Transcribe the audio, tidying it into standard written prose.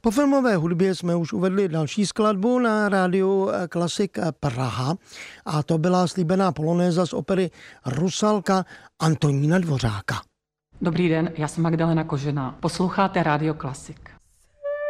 Po filmové hudbě jsme už uvedli další skladbu na rádiu Klasik Praha a to byla slíbená polonéza z opery Rusalka Antonína Dvořáka. Dobrý den, já jsem Magdalena Kožená. Posloucháte Rádio Klasik.